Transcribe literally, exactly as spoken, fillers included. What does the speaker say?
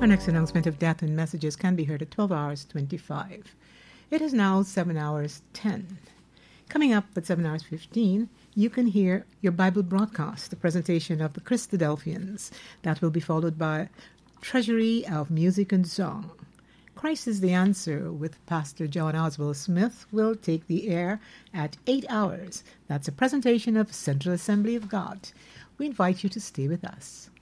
Our next announcement of death and messages can be heard at twelve hours twenty-five. It is now seven hours ten. Coming up at seven hours fifteen, you can hear your Bible broadcast, the presentation of the Christadelphians. That will be followed by Treasury of Music and Song. Christ is the Answer with Pastor John Oswald Smith will take the air at eight hours. That's a presentation of Central Assembly of God. We invite you to stay with us.